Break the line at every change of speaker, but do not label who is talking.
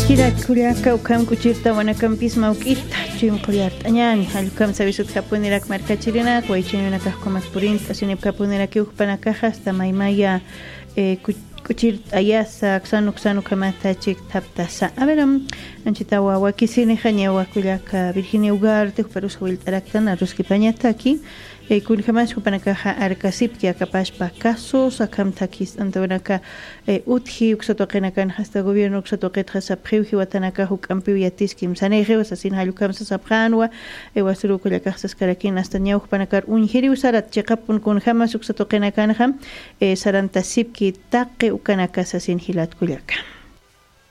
Hirat kuliaka ukam kuchirta wanakampisma ukita chimqulart añani halukam sabisut kapunirak markachirinak waychinunakaj komakpurin asinip kapuniraki ukpanakaja hasta maymaya kuchir ayasa xanu kamata chik taptasa a ver anchitawa wakisini jañewa kuliaka Virginia Ugarte perus wiltaraktana ruskipañata aquí kun jamás kupanakaja arkasipki akapashpa casos akam takis antawanaka utji uksatoqenakan hasta gobierno uksatoqetja sapjiuji watanaka hukampiu yatiskim saneje wasasin halukam sapjanwa wasuru kuliakajas karakin hasta ñawj panakar unjiri usarat chiqapun kun jamás uksatoqenakan sarantasipki taqi ukanaka sasin hilat kuliaka